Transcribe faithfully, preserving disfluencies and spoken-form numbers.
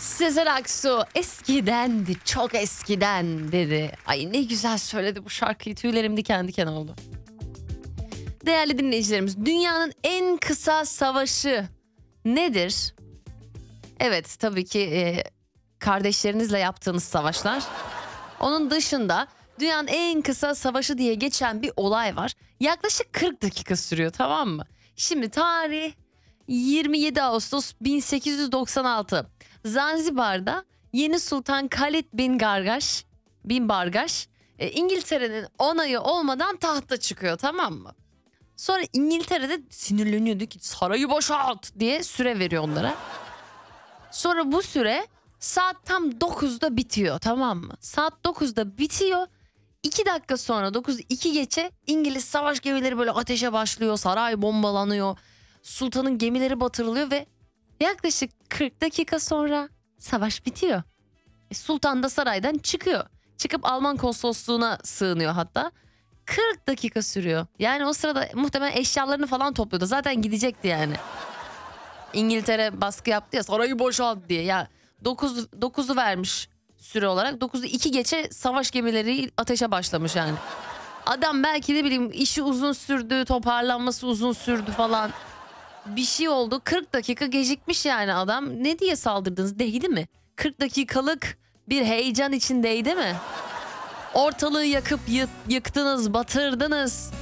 Sezen Aksu eskidendi, çok eskiden dedi. Ay ne güzel söyledi bu şarkıyı, tüylerim diken diken oldu. Değerli dinleyicilerimiz, dünyanın en kısa savaşı nedir? Evet, tabii ki e, kardeşlerinizle yaptığınız savaşlar. Onun dışında dünyanın en kısa savaşı diye geçen bir olay var. Yaklaşık kırk dakika sürüyor, tamam mı? Şimdi tarih yirmi yedi Ağustos bin sekiz yüz doksan altı. Zanzibar'da Yeni Sultan Halid bin Gargaş, bin Bargaş e, İngiltere'nin onayı olmadan tahta çıkıyor, tamam mı? Sonra İngiltere'de sinirleniyor, diyor ki sarayı boşalt diye süre veriyor onlara. Sonra bu süre saat tam dokuzda bitiyor, tamam mı? Saat dokuzda bitiyor. iki dakika sonra dokuz iki geçe İngiliz savaş gemileri böyle ateşe başlıyor. Saray bombalanıyor. Sultanın gemileri batırılıyor ve yaklaşık kırk dakika sonra savaş bitiyor. E, Sultan da saraydan çıkıyor. Çıkıp Alman konsolosluğuna sığınıyor hatta. kırk dakika sürüyor. Yani o sırada muhtemelen eşyalarını falan topluyordu. Zaten gidecekti yani. İngiltere baskı yaptı ya, sarayı boşalt diye. Ya dokuz dokuzu vermiş süre olarak. dokuzu iki geçe savaş gemileri ateşe başlamış yani. Adam belki de bileyim işi uzun sürdü, toparlanması uzun sürdü falan. Bir şey oldu. kırk dakika gecikmiş yani adam. Ne diye saldırdınız? Değdi mi? kırk dakikalık bir heyecan içindeydi mi? Ortalığı yakıp yı- yıktınız, batırdınız.